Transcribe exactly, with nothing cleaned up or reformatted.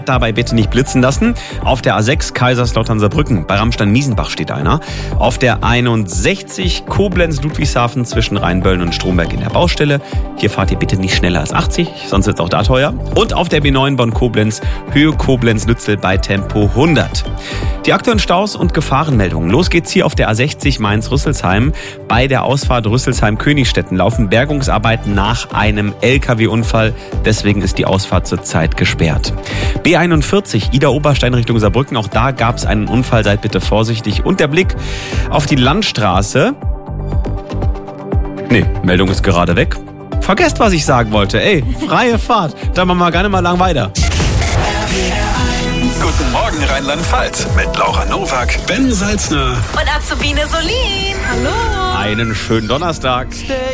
Dabei bitte nicht blitzen lassen. Auf der A sechs Kaiserslautern-Saarbrücken bei Rammstein-Miesenbach steht einer. Auf der einundsechzig Koblenz-Ludwigshafen zwischen Rheinböllen und Stromberg in der Baustelle. Hier fahrt ihr bitte nicht schneller als achtzig, sonst wird es auch da teuer. Und auf der B neun Bonn-Koblenz, Höhe Koblenz-Lützel bei Tempo hundert. Die aktuellen Staus und Gefahrenmeldungen. Los geht's hier auf der A sechzig Mainz-Rüsselsheim. Bei der Ausfahrt Rüsselsheim-Königstetten laufen Bergungsarbeiten nach einem L K W-Unfall. Deswegen ist die Ausfahrt zurzeit gesperrt. B einundvierzig Ida-Oberstein Richtung Saarbrücken. Auch da gab es einen Unfall. Seid bitte vorsichtig. Und der Blick auf die Landstraße. Nee, Meldung ist gerade weg. Vergesst, was ich sagen wollte. Ey, freie Fahrt. Dann machen wir gerne mal lang weiter. Guten Morgen Rheinland-Pfalz mit Laura Nowak, Ben Salzner und Azubine Solin. Hallo. Einen schönen Donnerstag.